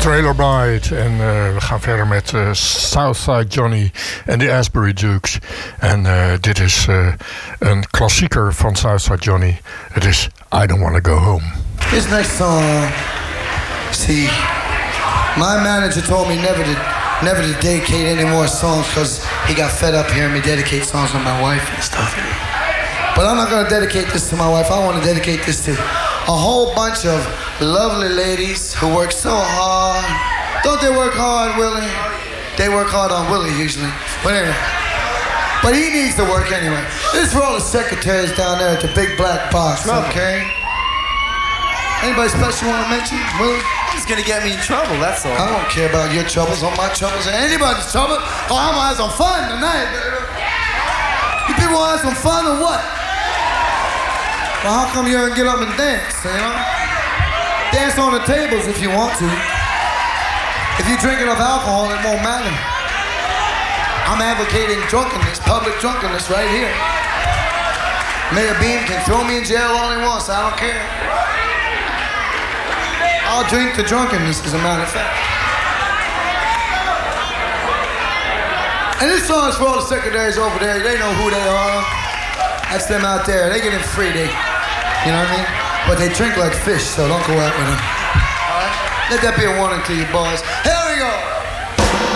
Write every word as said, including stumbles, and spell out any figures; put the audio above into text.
Trailer Bride. En uh, we gaan verder met uh, Southside Johnny en de Asbury Jukes. En uh, dit is uh, een klassieker van Southside Johnny. Het is I Don't Wanna Go Home. This next song, see, my manager told me never to, never to dedicate any more songs because he got fed up hearing me dedicate songs to my wife and stuff. But I'm not gonna dedicate this to my wife. I want to dedicate this to a whole bunch of lovely ladies who work so hard. Don't they work hard, Willie? They work hard on Willie usually. But anyway, but he needs to work anyway. This is for all the secretaries down there at the big black box, okay? Anybody special want to mention? Willie? He's gonna get me in trouble, that's all. I don't care about your troubles or my troubles or anybody's trouble. Oh, I'm gonna have some fun tonight, baby. You people want to have some fun or what? Well, how come you don't get up and dance, you know? Dance on the tables if you want to. If you drink enough alcohol, it won't matter. I'm advocating drunkenness, public drunkenness right here. Mayor Beam can throw me in jail all he wants, I don't care. I'll drink the drunkenness, as a matter of fact. And this song is for all the secretaries over there. They know who they are. That's them out there. They get in free, they, you know what I mean? But they drink like fish, so don't go out with them. All right? Let that be a warning to you boys. Here we go.